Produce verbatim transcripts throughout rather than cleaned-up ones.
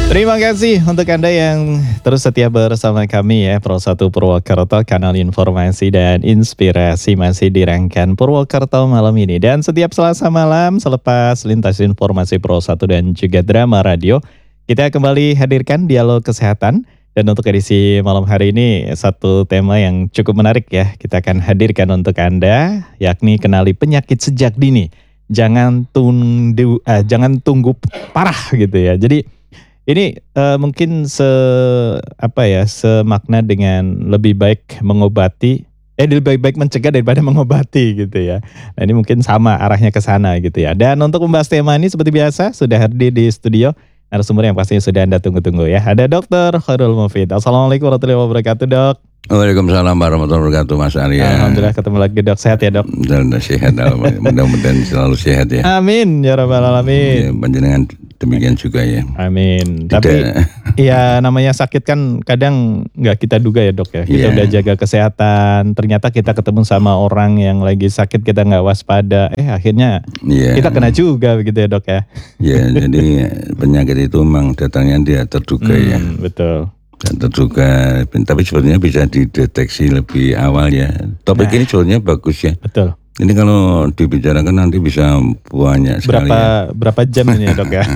Terima kasih untuk Anda yang terus setia bersama kami ya. Pro satu Purwokerto, kanal informasi dan inspirasi masih dirangkan Purwokerto malam ini. Dan setiap Selasa malam selepas lintas informasi Pro satu dan juga drama radio, kita kembali hadirkan dialog kesehatan. Dan untuk edisi malam hari ini satu tema yang cukup menarik ya. Kita akan hadirkan untuk Anda, yakni kenali penyakit sejak dini. Jangan tunggu, eh, jangan tunggu parah gitu ya. Jadi ini uh, mungkin se apa ya semakna dengan lebih baik mengobati, eh lebih baik mencegah daripada mengobati gitu ya. Nah ini mungkin sama arahnya ke sana gitu ya. Dan untuk membahas tema ini seperti biasa sudah hadir di studio narasumber yang pastinya sudah Anda tunggu-tunggu ya. Ada Dokter Khairul Mufid. Assalamualaikum warahmatullahi wabarakatuh, Dok. Waalaikumsalam warahmatullahi wabarakatuh, Mas Arya. Alhamdulillah ketemu lagi, Dok. Sehat ya, Dok? Alhamdulillah sehat, mudah-mudahan selalu sehat ya. Amin ya rabbal alamin. Ya, panjenengan demikian juga ya. Amin. Tidak. Tapi ya namanya sakit kan kadang nggak kita duga ya, Dok ya. Kita Yeah. udah jaga kesehatan, ternyata kita ketemu sama orang yang lagi sakit, kita nggak waspada. Eh akhirnya Yeah. kita kena juga begitu ya, Dok ya. Ya, jadi penyakit itu memang datangnya dia terduga Hmm, ya. betul. Dan terduga, tapi sebenarnya bisa dideteksi lebih awal ya. Topik Nah. ini sebenarnya bagus ya. Betul. Ini kalau dibicarakan nanti bisa banyak sekali Berapa ya. berapa jam ini ya, Dok ya.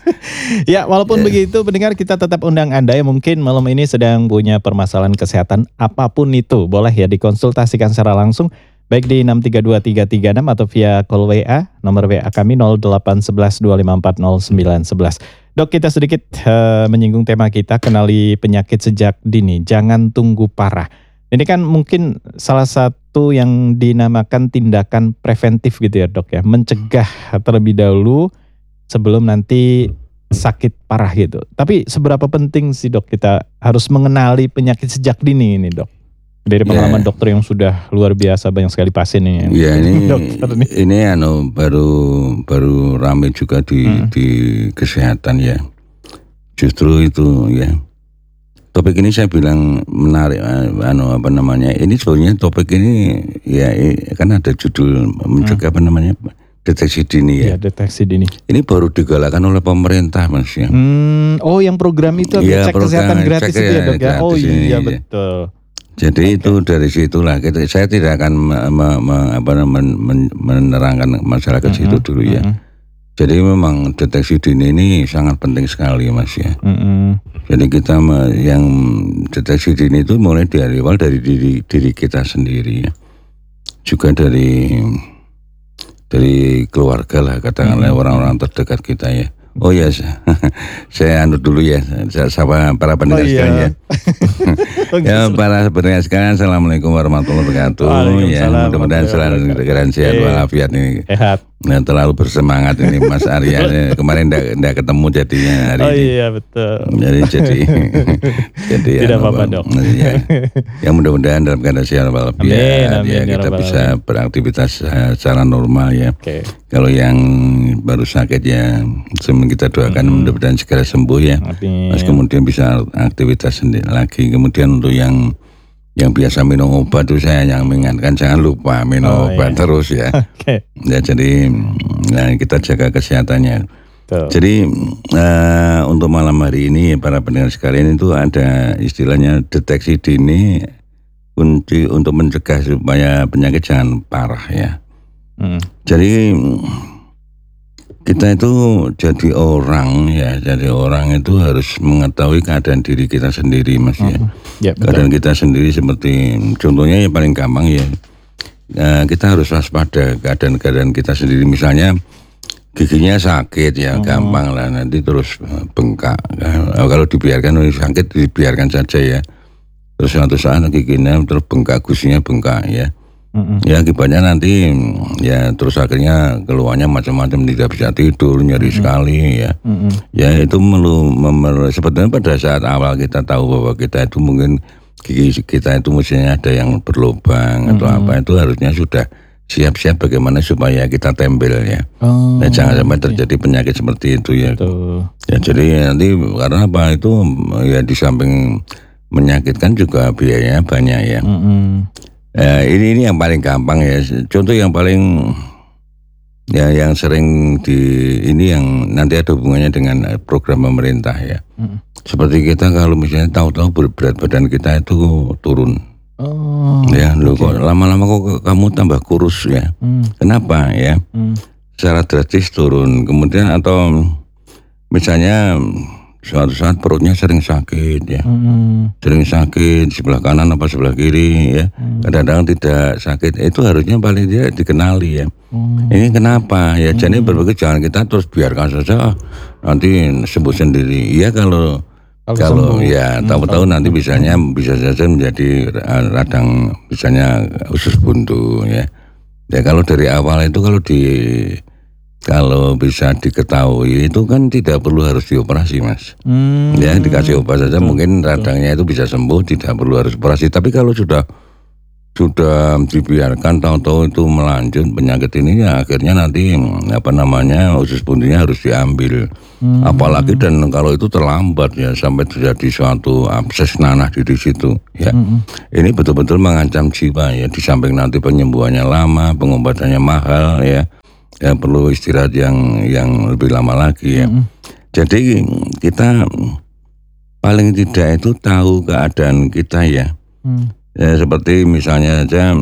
Ya walaupun Yeah. begitu pendengar, kita tetap undang Anda yang mungkin malam ini sedang punya permasalahan kesehatan apapun itu. Boleh ya dikonsultasikan secara langsung baik di enam tiga dua tiga tiga enam atau via call W A. Nomor W A kami nol delapan satu satu dua lima empat nol sembilan satu satu. Dok, kita sedikit uh, menyinggung tema kita, kenali penyakit sejak dini, jangan tunggu parah. Ini kan mungkin salah satu yang dinamakan tindakan preventif gitu ya, Dok ya, mencegah terlebih dahulu sebelum nanti sakit parah gitu. Tapi seberapa penting sih, Dok, kita harus mengenali penyakit sejak dini ini, Dok? Dari pengalaman Ya. dokter yang sudah luar biasa, banyak sekali pasien ini. Ya ini dokter nih. ini anu baru baru ramai juga di Hmm. di kesehatan ya. Justru itu ya. Topik ini saya bilang menarik, anu apa namanya? Ini sebenarnya topik ini ya kan ada judul mencegah apa namanya? Deteksi dini Ya, ya. deteksi dini. Ini baru digalakkan oleh pemerintah, Mas ya. Hmm, oh yang program itu Iya, cek program kesehatan gratis cek itu ya, Dok ya. gratis Oh ini, iya ya. betul. Jadi itu dari situlah kita, saya tidak akan me, me, me, apa, men, men, menerangkan masalah ke situ dulu ya. Mm-mm. Jadi memang deteksi dini ini sangat penting sekali, Mas ya. Mm-mm. Jadi kita me, yang deteksi dini itu mulai dari awal dari diri diri kita sendiri ya. Juga dari dari keluarga lah, katakanlah Mm-mm. orang-orang terdekat kita ya. Oh ya, saya anu dulu ya, saya sapa para pendengar Oh, iya. sekalian ya. Oh, Ya gitu. para pendengar sekalian, assalamualaikum warahmatullahi wabarakatuh. Ya, Waalaikumsalam mudah-mudahan selalu warahmatullahi negara sehat wabarakatuh. walafiat ini. Sehat. Nah, terlalu bersemangat ini Mas Arya. Kemarin enggak ketemu jadinya hari Oh ini. iya betul. Jadi jadi jadi Tidak anu, apa-apa, Bang. Dok. Ya, ya mudah-mudahan dalam keadaan sehat walafiat Amin, amin, ya, ya kita rabbal bisa beraktivitas uh, secara normal ya. Oke. Kalau yang baru sakit ya, semoga kita doakan Hmm. mudah-mudahan segera sembuh ya. Amin. Terus kemudian bisa aktivitas sendiri lagi. Kemudian untuk yang yang biasa minum obat itu saya yang mengingatkan jangan lupa Oh, minum obat iya. terus ya. Oke. Ya jadi nah, kita jaga kesehatannya. Betul. Jadi eh, untuk malam hari ini para pendengar sekalian itu ada istilahnya deteksi dini kunci untuk mencegah supaya penyakit jangan parah ya. Mm. Jadi kita itu jadi orang ya, jadi orang itu harus mengetahui keadaan diri kita sendiri, Mas ya. Mm. Ya betul. Keadaan kita sendiri seperti contohnya yang paling gampang ya, eh, kita harus waspada keadaan-keadaan kita sendiri. Misalnya giginya sakit ya, Hmm. gampang lah nanti terus bengkak. Nah, kalau dibiarkan sakit dibiarkan saja ya. Terus suatu saat giginya terus bengkak, gusinya bengkak ya. Mm-mm. Ya akibatnya nanti ya terus akhirnya keluarnya macam-macam, tidak bisa tidur, nyeri Mm-mm. sekali ya. Mm-mm. Ya itu perlu memer- sebetulnya pada saat awal kita tahu bahwa kita itu mungkin gigi kita itu mestinya ada yang berlubang atau Mm-mm. apa, itu harusnya sudah siap-siap bagaimana supaya kita tempel ya. Oh, Nah, jangan sampai oke. terjadi penyakit seperti itu ya. Betul. Ya jadi nanti karena apa itu ya di samping menyakitkan juga biayanya banyak ya. Mm-mm. Eh, ini ini yang paling gampang ya. Contoh yang paling Ya, yang sering di ini yang nanti ada hubungannya dengan program pemerintah ya. Hmm. Seperti kita kalau misalnya tahu-tahu berat badan kita itu turun. Oh. Ya, lo okay. Kok lama-lama kok kamu tambah kurus ya. Hmm. Kenapa ya? Hmm. Secara drastis turun. Kemudian atau misalnya suatu saat perutnya sering sakit ya, hmm. sering sakit sebelah kanan apa sebelah kiri ya, hmm. kadang-kadang tidak sakit, itu harusnya paling dia dikenali ya. Hmm. Ini kenapa ya? Hmm. Jadi berbagai jangan kita terus biarkan saja nanti sembuh sendiri. Iya kalau kalau, kalau ya hmm, tahu-tahu hmm. nanti misalnya hmm. bisa saja menjadi radang misalnya usus buntu ya. Ya kalau dari awal itu kalau di Kalau bisa diketahui itu kan tidak perlu harus dioperasi mas. Hmm. Ya dikasih obat saja betul, mungkin radangnya itu bisa sembuh, tidak perlu harus operasi. Tapi kalau sudah sudah dibiarkan tahu-tahu itu melanjut penyakit ini ya akhirnya nanti apa namanya usus buntunya harus diambil. Hmm. Apalagi dan kalau itu terlambat ya sampai terjadi suatu abses nanah di situ ya. Hmm. Ini betul-betul mengancam jiwa ya. Di samping nanti penyembuhannya lama, pengobatannya mahal ya. Ya perlu istirahat yang yang lebih lama lagi ya. Mm-hmm. Jadi kita paling tidak itu tahu keadaan kita ya. Mm. Ya seperti misalnya aja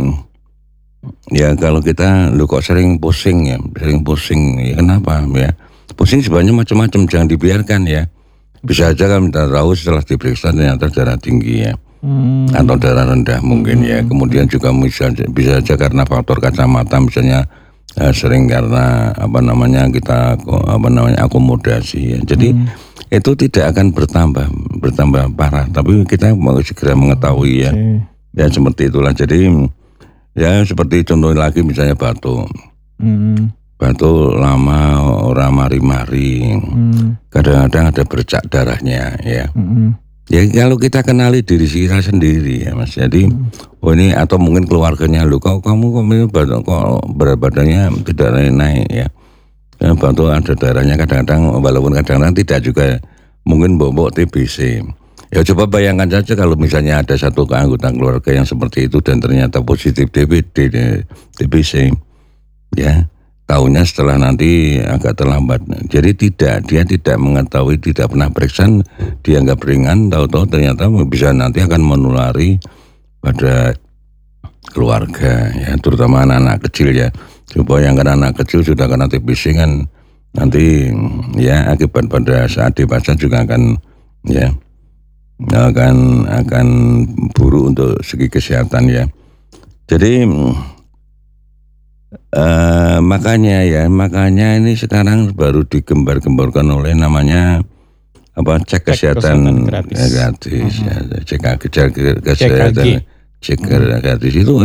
ya kalau kita lu kok sering pusing ya, sering pusing ya kenapa ya? Pusing sebenarnya macam-macam, jangan dibiarkan ya. Bisa aja kan kita tahu setelah diperiksa ternyata darah tinggi ya. Hmm. Atau darah rendah mungkin hmm. ya. Kemudian juga bisa bisa aja karena faktor kacamata misalnya. Uh, sering karena apa namanya kita apa namanya akomodasi ya. Jadi hmm. itu tidak akan bertambah bertambah parah, tapi kita mau segera mengetahui ya. Okay. Ya seperti itulah. Jadi ya seperti contoh lagi misalnya batuk. Hmm. Batuk lama orang mari-mari. Hmm. Kadang-kadang ada bercak darahnya ya. Hmm. Ya kalau kita kenali diri kita sendiri ya mas, jadi hmm. oh ini atau mungkin keluarganya lu kok kamu kok kok berat badannya tidak naik ya, ya batuk ada darahnya kadang-kadang walaupun kadang-kadang tidak juga mungkin bobok T B C. Ya coba bayangkan saja kalau misalnya ada satu anggota keluarga yang seperti itu dan ternyata positif T B C ya. Tahunya setelah nanti agak terlambat. Jadi tidak, dia tidak mengetahui, tidak pernah periksa, dianggap ringan, tahu-tahu ternyata bisa nanti akan menulari pada keluarga, ya terutama anak-anak kecil ya. Coba yang kan anak kecil sudah kena T B C kan nanti ya akibat pada saat dewasa juga akan ya akan akan buruk untuk segi kesehatan ya. Jadi Uh, makanya ya, makanya ini sekarang baru digembar-gemborkan oleh namanya apa cek, cek kesehatan, kesehatan gratis, ya, gratis uh-huh. ya, cek kesehatan, cek uh-huh. gratis itu.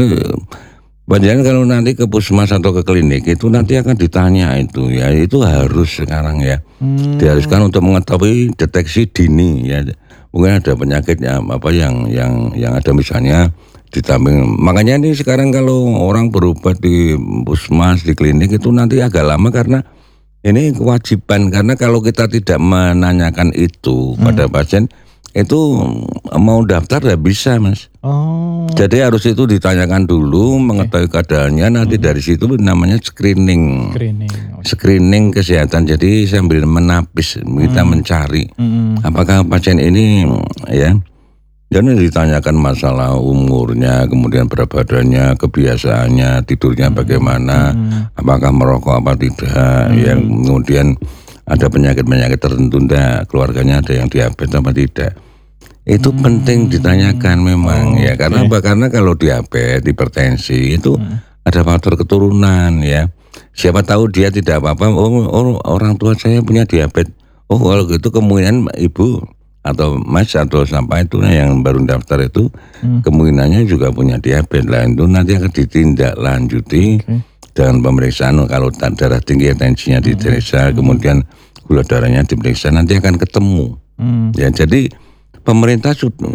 Padahal kalau nanti ke puskesmas atau ke klinik itu nanti akan ditanya itu ya, itu harus sekarang ya, hmm. diharuskan untuk mengetahui deteksi dini ya. Mungkin ada penyakit yang apa yang yang yang ada misalnya. Ditambah, makanya ini sekarang kalau orang berobat di puskesmas, di klinik itu nanti agak lama karena ini kewajiban, karena kalau kita tidak menanyakan itu hmm. pada pasien itu mau daftar tidak bisa mas. Oh. Jadi harus itu ditanyakan dulu, mengetahui keadaannya, nanti hmm. dari situ namanya screening, screening, okay. screening kesehatan. Jadi sambil menapis kita hmm. mencari hmm. apakah pasien ini ya. Jadi ditanyakan masalah umurnya, kemudian berat badannya, kebiasaannya, tidurnya bagaimana, hmm. apakah merokok apa tidak, hmm. yang kemudian ada penyakit-penyakit tertentu, enggak, keluarganya ada yang diabetes apa tidak. Itu hmm. penting ditanyakan memang oh, ya, karena okay. apa? Karena kalau diabetes, hipertensi itu hmm. ada faktor keturunan ya. Siapa tahu dia tidak apa-apa, oh, oh orang tua saya punya diabetes, oh kalau gitu kemungkinan ibu atau mas atau sampai itu yang baru daftar itu hmm. kemungkinannya juga punya diabetes lah, itu nanti akan ditindaklanjuti okay. dengan pemeriksaan. Kalau darah tinggi tensinya hmm. diperiksa, hmm. kemudian gula darahnya diperiksa, nanti akan ketemu hmm. ya. Jadi pemerintah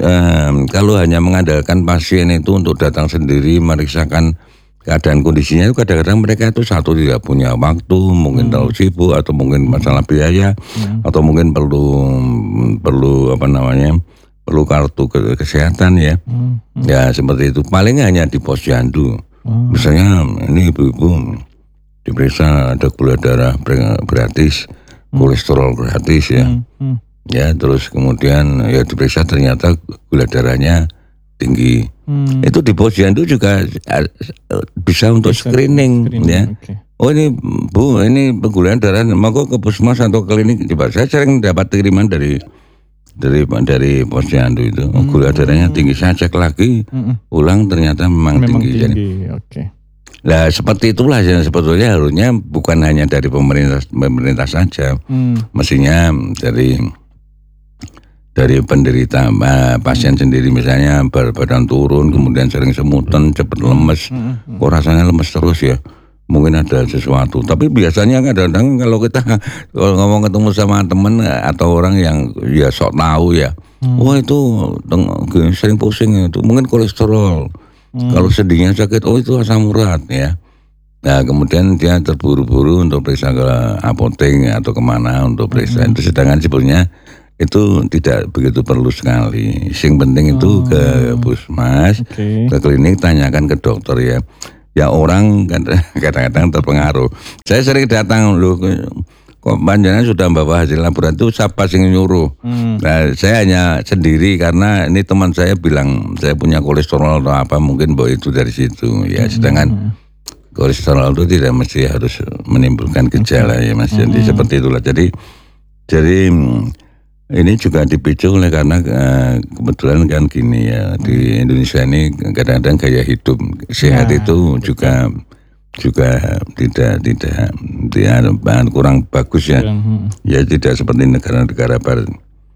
um, kalau hanya mengandalkan pasien itu untuk datang sendiri meriksakan keadaan kondisinya, itu kadang-kadang mereka itu satu tidak punya waktu, mungkin hmm. terlalu sibuk atau mungkin masalah biaya hmm. atau mungkin perlu perlu apa namanya perlu kartu kesehatan ya. Hmm. Hmm. Ya seperti itu. Paling hanya di posyandu. Hmm. Misalnya ini ibu-ibu diperiksa ada gula darah gratis, kolesterol gratis ya. Hmm. Hmm. Ya, terus kemudian ya diperiksa ternyata gula darahnya tinggi. Hmm. Itu di posyandu juga bisa untuk bisa screening, screening ya. Okay. Oh ini Bu, ini penggulaian darah, mau ke puskesmas atau klinik coba. Saya sering dapat kiriman dari dari dari posyandu itu. Hmm. Gula darahnya tinggi, saya cek lagi, hmm. ulang ternyata memang, memang tinggi. tinggi. Jadi, okay. Nah seperti itulah yang sebetulnya harusnya bukan hanya dari pemerintah pemerintah saja, hmm. mestinya dari dari penderita uh, pasien hmm. sendiri, misalnya badan turun, kemudian sering semutan, cepat lemes, hmm. kok rasanya lemes terus ya, mungkin ada sesuatu. Tapi biasanya kadang-kadang kalau kita kalau ngomong ketemu sama teman atau orang yang ya sok tahu ya, hmm. wah itu sering pusing itu, mungkin kolesterol. Hmm. Kalau sedihnya sakit, oh itu asam urat ya. Nah kemudian dia terburu-buru untuk periksa ke apotek atau kemana untuk periksa. Hmm. Itu sedangkan sebetulnya itu tidak begitu perlu sekali. Yang penting itu oh. ke puskesmas, okay. ke klinik, tanyakan ke dokter ya. Ya orang kadang-kadang terpengaruh. Saya sering datang loh, kok panjenengan sudah membawa hasil laboratorium itu siapa sing nyuruh? Hmm. Nah, saya hanya sendiri karena ini teman saya bilang saya punya kolesterol atau apa, mungkin bahwa itu dari situ ya. Sedangkan hmm. kolesterol itu tidak mesti harus menimbulkan gejala okay. ya Mas. Jadi hmm. seperti itulah. Jadi jadi ini juga dipicu oleh karena uh, kebetulan kan gini ya, di Indonesia ini kadang-kadang gaya hidup sehat nah, itu juga betul. juga tidak tidak dia kurang bagus ya, hmm. ya tidak seperti negara-negara barat.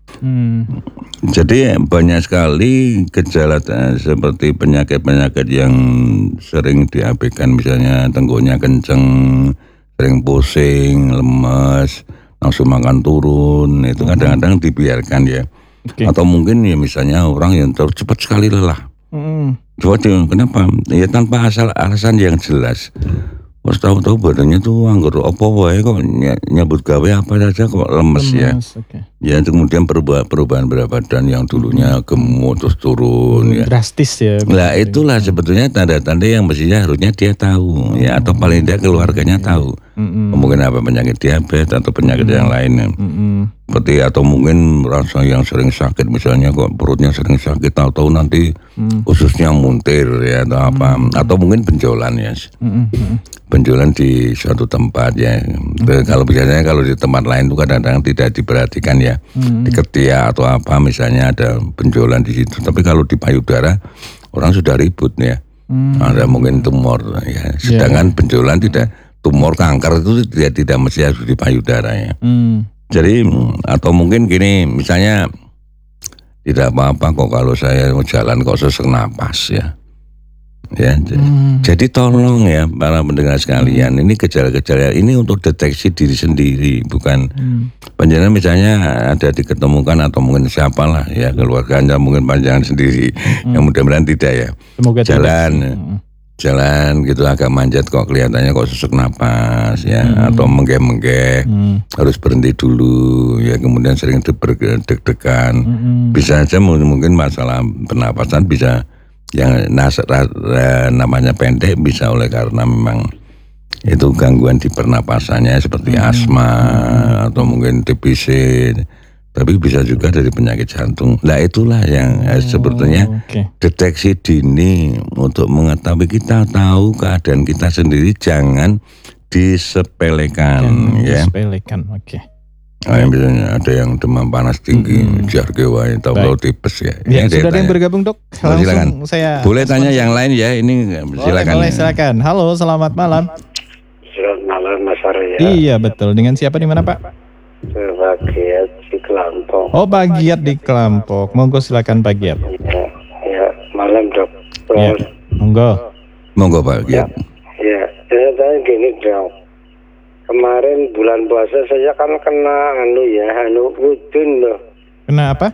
Hmm. Jadi banyak sekali gejala seperti penyakit-penyakit yang sering diabaikan, misalnya tenggoroknya kenceng, sering pusing, lemas, langsung makan turun, itu kadang-kadang dibiarkan ya. Okay. Atau mungkin ya misalnya orang yang terlalu cepat sekali lelah. Mm. Coba dia, kenapa? Ya tanpa asal alasan yang jelas. Pas tahu-tahu badannya tuh anggur opo wae kok nyambut gawe apa saja kok lemes, lemes ya. Okay. Ya kemudian perubahan perubahan berat badan yang dulunya gemuk terus turun hmm, ya. Drastis ya. Nah itulah sebetulnya tanda-tanda yang mestinya harusnya dia tahu hmm. ya, atau paling tidak keluarganya hmm. tahu. Hmm. Mungkin apa penyakit diabetes atau penyakit hmm. yang lainnya. Hmm. Seperti atau mungkin rasa yang sering sakit, misalnya kok perutnya sering sakit, tahu-tahu nanti hmm. ususnya muntir ya atau apa, hmm. atau mungkin benjolan ya. Hmm. Benjolan di suatu tempat ya. Hmm. Kalau biasanya kalau di tempat lain itu kadang-kadang tidak diperhatikan ya. Hmm. Di ketiak atau apa misalnya ada benjolan di situ. Tapi kalau di payudara orang sudah ribut ya. Hmm. Ada mungkin tumor ya. Sedangkan yeah. benjolan tidak, tumor kanker itu tidak tidak mesti harus di payudara ya. Hmm. Jadi atau mungkin gini, misalnya tidak apa-apa kok kalau saya mau jalan kok sesak napas ya. Ya, hmm. jadi tolong ya para pendengar sekalian, ini gejala-gejala ini untuk deteksi diri sendiri, bukan hmm. panjenengan misalnya ada diketemukan atau mungkin siapalah ya keluarganya, mungkin panjenengan sendiri, hmm. yang mudah-mudahan tidak ya. Semoga jalan, hmm. jalan gitu agak manjat kok kelihatannya kok sesak napas ya, hmm. atau menggeh-menggeh, hmm. harus berhenti dulu ya, kemudian sering deg-degan, hmm. bisa aja mungkin masalah pernapasan bisa. Yang nas, namanya pendek bisa oleh karena memang itu gangguan di pernapasannya seperti hmm. asma hmm. atau mungkin T B C, tapi bisa juga dari penyakit jantung. Nah itulah yang oh, sebetulnya okay. deteksi dini untuk mengetahui, kita tahu keadaan kita sendiri, jangan disepelekan jangan ya. Disepelekan, oke. Okay. Nah, yang biasanya ada yang demam panas tinggi, hmm. jargewa, tahu-tahu tipes ya. Ya, ya sudah ada yang bergabung dok. Langsung oh, silakan. Saya boleh tanya yang lain ya. Ini silakan. Boleh, silakan. Halo, selamat malam. Selamat malam Mas Arya. Iya betul. Dengan siapa di mana Pak? Bagiat di Kelampok. Oh Bagiat di Kelampok. Monggo silakan Bagiat. Ya, ya malam dok. Ya, monggo. Monggo Bagiat. Ya, saya tanya gini dok. Kemarin bulan puasa saya kan kena anu ya, anu wudun loh. Kena apa?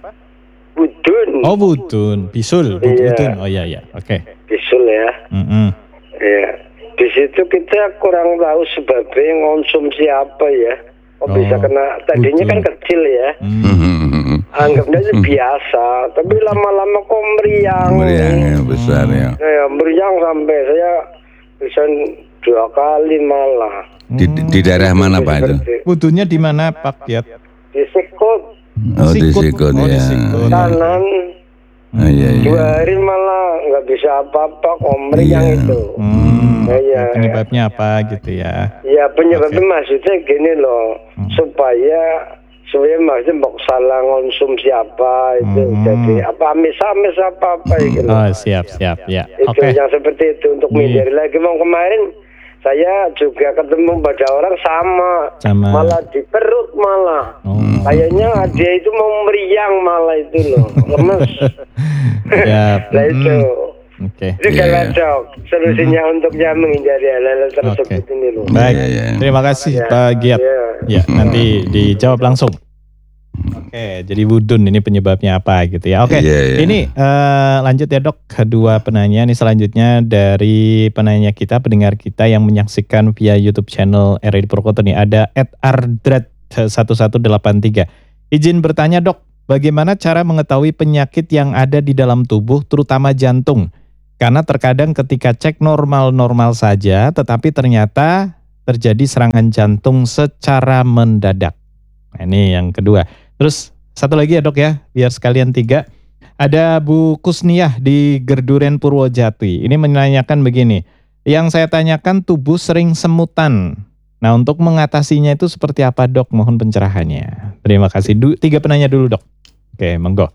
Wudun. Oh wudun, bisul, iya. wudun. Oh iya iya, oke. Okay. Bisul ya. Mm-hmm. Ya, di situ kita kurang tahu sebabnya konsumsi apa ya. Kok oh, bisa kena? Tadinya wudun. Kan kecil ya. Mm-hmm. Anggapnya itu biasa, tapi lama-lama kok meriang. Meriang ya, besar ya. Ya, meriang sampai saya bisa dua kali malah. Di, di daerah mana Pak itu? Wudhunya di mana Pak Giat? Di sikut. Oh di sikut Oh, di ya. sikut. Kanan. Oh, iya, iya. Dua hari malah nggak bisa apa-apa, komri Iya. yang itu. Hmm, Iya. penyebabnya apa gitu ya? Ya penyebabnya Oke. maksudnya gini loh, Hmm. supaya supaya maksudnya mau salah konsumsi apa itu, Hmm. jadi apa amis-amis apa apa itu. loh. Oh siap siap ya. Itu Oke. yang seperti itu untuk Iya. menghindari lagi. Mau kemarin saya juga ketemu pada orang sama, Sama. malah di perut malah. Oh. Kayaknya dia itu mau meriang malah itu loh, lemes. Ya. Nah itu. mm, Oke. Itu Iya, kalau iya. Dok, solusinya untuk ya menghindari hal-hal tersebut Oke. ini loh. Baik. Iya, iya. Terima kasih Ya, Pak Giat. ya. Ya, nanti dijawab langsung. Oke, jadi wudun ini penyebabnya apa gitu ya. Oke, Iya, iya. ini eh, lanjut ya dok, kedua penanya. Ini selanjutnya dari penanya kita, pendengar kita yang menyaksikan via YouTube channel R A D Purwokerto nih. Ada at ardrat satu satu delapan tiga. Izin bertanya dok, bagaimana cara mengetahui penyakit yang ada di dalam tubuh, terutama jantung? Karena terkadang ketika cek normal-normal saja, tetapi ternyata terjadi serangan jantung secara mendadak. Nah, ini yang kedua. Terus satu lagi ya dok ya, biar sekalian tiga. Ada Bu Kusniah di Gerduren Purwojati. Ini menanyakan begini, yang saya tanyakan tubuh sering semutan. Nah untuk mengatasinya itu seperti apa dok? Mohon pencerahannya. Terima kasih. Du- tiga penanya dulu dok. Oke, monggo.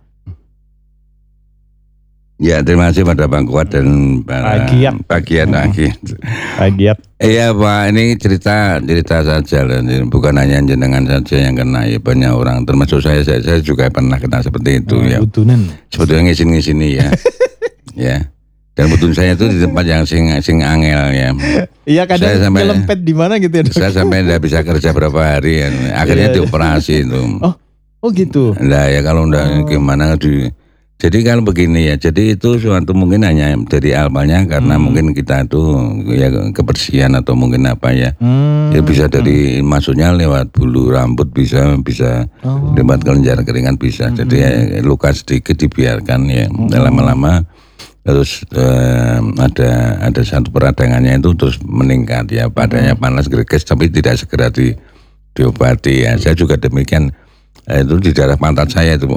Ya terima kasih pada Bang Kuat dan para Pak Giat. Pak Giat lagi. Pak Giat. Iya Pak, ini cerita cerita saja lah, bukan hanya jenengan saja yang kena, ya banyak orang, termasuk saya, saya, saya juga pernah kena seperti itu ya. Wudunan. Sebetulnya ngisin-ngisini ya, ya. Dan betul saya itu di tempat yang sing sing angel ya. Iya kadang Saya sampai- nyelempet di mana gitu ya dok. Saya sampai tidak bisa kerja berapa hari, ya. Akhirnya Iya, iya. dioperasi itu. Oh, oh gitu. Nah ya kalau Oh. enggak gimana di. Jadi kalau begini ya, jadi itu suatu mungkin hanya dari awalnya karena Hmm. mungkin kita itu ya kebersihan atau mungkin apa ya. Hmm. Ya bisa dari masuknya lewat bulu rambut bisa bisa Oh. lewat kelenjar keringan bisa. Jadi ya, luka sedikit dibiarkan ya. Lama-lama terus eh, ada ada satu peradangannya itu terus meningkat ya. Badannya panas greges tapi tidak segera di diobati ya. Saya juga demikian. Eh, itu di daerah pantat saya itu,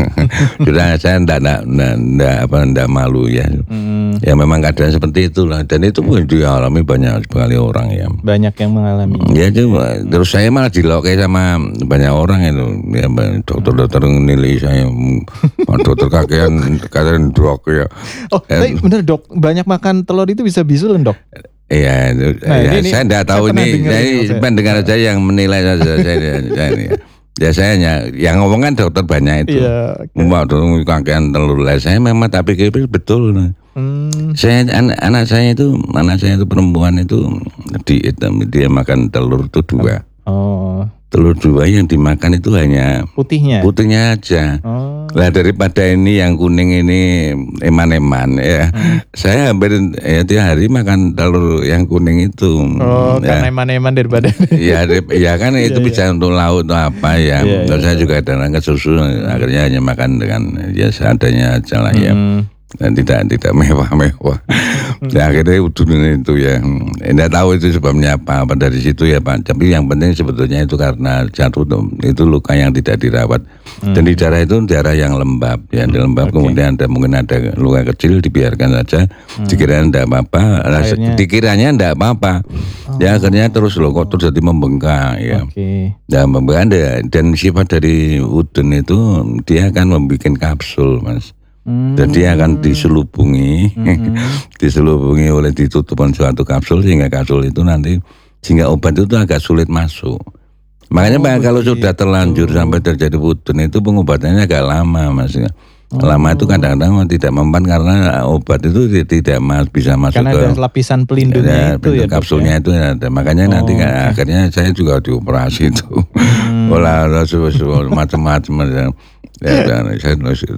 sudah saya ndak ndak ndak ndak apa ndak malu ya, Hmm. ya memang keadaan seperti itulah dan itu pun dialami banyak sekali orang ya. Banyak yang mengalami. Ya coba terus saya malah dilokai sama banyak orang itu, ya dokter-dokter nilai saya, dokter kakean kakean drog ya. Oh, tapi bener dok, banyak makan telur itu bisa bisulan dok. Iya, Nah, ya, ini- saya tidak saya tahu pernah ini, dengar saya ini, Mas. pendengar saja yang menilai saja saya, saya, saya ini. Ya saya hanya, yang ngomong kan dokter banyak itu. Iya. oke. Mau dong kakean telur lah, saya memang tapi pikir betul. Hmm. Saya anak, anak saya itu, anak saya itu perempuan itu diet, dia makan telur itu dua, Oh, telur dua yang dimakan itu hanya putihnya. putihnya aja. Oh. Lah daripada ini yang kuning ini eman-eman ya, saya hampir ya tiap hari makan telur yang kuning itu. Oh, ya. karena eman-eman daripada. Ya, ya kan itu Iya, bisa untuk laut atau apa ya. Iya, Dan iya. saya juga kadang ke susu, akhirnya hanya makan dengan ya seadanya aja lah ya. Hmm. Dan tidak tidak mewah-mewah. Ya, akhirnya udunan itu ya. Tidak tahu itu sebabnya apa apa dari situ ya Pak. Tapi yang penting sebetulnya itu karena jatuh tuh, itu luka yang tidak dirawat. Dan di darah itu darah yang lembab ya, di lembab Oke. kemudian ada mungkin ada luka kecil dibiarkan saja. Dikira tidak apa-apa, ras- Akhirnya- dikiranya tidak apa-apa. Ya akhirnya terus loh kok terus jadi membengkak ya. Oke. Nah, membengkak ada dan sifat dari udun itu dia akan membuat kapsul Mas. Hmm. Dan dia akan diselubungi, Hmm. diselubungi oleh ditutupan suatu kapsul sehingga kapsul itu nanti sehingga obat itu agak sulit masuk. Makanya Oh, Pak, kalau begitu. sudah terlanjur sampai terjadi udun itu pengobatannya agak lama Mas. Lama itu kadang-kadang tidak mempan karena obat itu tidak mas, bisa masuk Karena ke ada lapisan pelindungnya ya, itu ya. bentuk Dok, kapsulnya itu ada. Makanya Oh, nanti kan oke. akhirnya saya juga dioperasi itu. Hmm. Olah macam-macam ya. Ya, dan saya